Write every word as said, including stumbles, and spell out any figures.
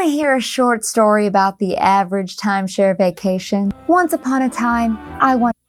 Want to hear a short story about the average timeshare vacation? Once upon a time, I once